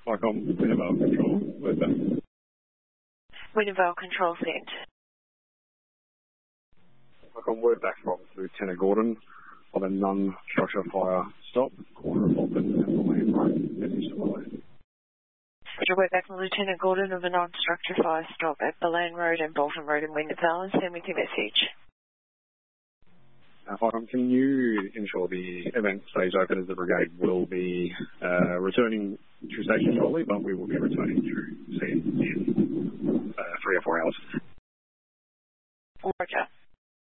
Vicom, Wintervale Control, where's that? Wintervale Control sent. Vicom, word back from Lieutenant Gordon on a non-structure fire stop, corner of Bolton and Lane Road. Message to Lane. Roger, word back from Lieutenant Gordon of a non-structure fire stop at Belaine Road and Bolton Road in Wintervale, and send me your message. Vicom, can you ensure the event stays open as the brigade will be returning to station shortly, but we will be returning to scene in 3 or 4 hours? Roger.